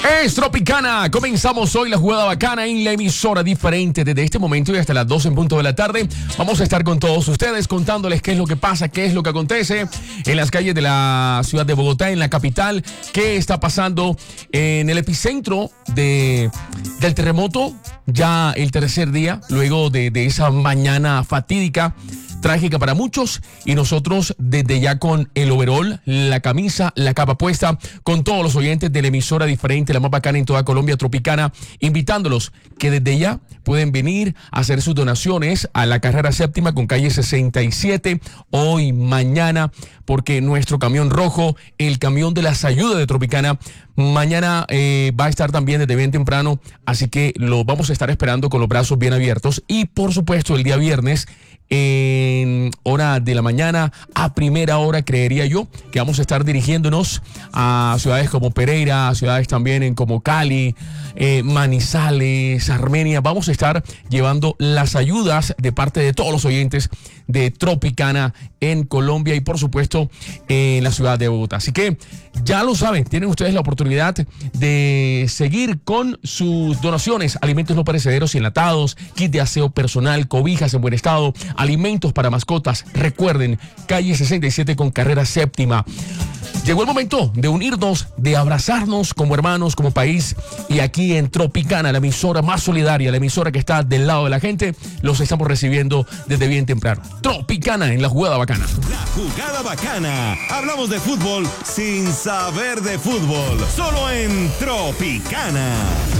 Es Tropicana. Comenzamos hoy la jugada bacana en la emisora diferente. Desde este momento y hasta las 12 en punto de la tarde vamos a estar con todos ustedes contándoles qué es lo que pasa, qué es lo que acontece en las calles de la ciudad de Bogotá, en la capital, qué está pasando en el epicentro del terremoto, ya el tercer día, luego de esa mañana fatídica, trágica para muchos, y nosotros desde ya con el overol, la camisa, la capa puesta, con todos los oyentes de la emisora diferente, la más bacana en toda Colombia, Tropicana, invitándolos que desde ya pueden venir a hacer sus donaciones a la carrera séptima con calle 67, hoy, mañana, porque nuestro camión rojo, el camión de las ayudas de Tropicana, mañana va a estar también desde bien temprano, así que lo vamos a estar esperando con los brazos bien abiertos. Y por supuesto el día viernes, en hora de la mañana, a primera hora, creería yo, que vamos a estar dirigiéndonos a ciudades como Pereira, a ciudades también como Cali, Manizales, Armenia. Vamos a estar llevando las ayudas de parte de todos los oyentes de Tropicana en Colombia y por supuesto en la ciudad de Bogotá. Así que ya lo saben, tienen ustedes la oportunidad de seguir con sus donaciones, alimentos no perecederos y enlatados, kit de aseo personal, cobijas en buen estado, alimentos para mascotas. Recuerden, calle 67 con carrera séptima. Llegó el momento de unirnos, de abrazarnos como hermanos, como país. Y aquí en Tropicana, la emisora más solidaria, la emisora que está del lado de la gente, los estamos recibiendo desde bien temprano. Tropicana en la jugada bacana. La jugada bacana. Hablamos de fútbol sin saber de fútbol. Solo en Tropicana.